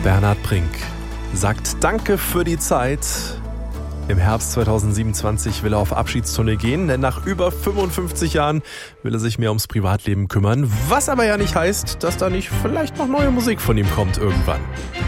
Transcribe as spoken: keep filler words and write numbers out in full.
Bernhard Brink sagt Danke für die Zeit. Im Herbst zweitausendsiebenundzwanzig will er auf Abschiedstournee gehen, denn nach über fünfundfünfzig Jahren will er sich mehr ums Privatleben kümmern. Was aber ja nicht heißt, dass da nicht vielleicht noch neue Musik von ihm kommt irgendwann.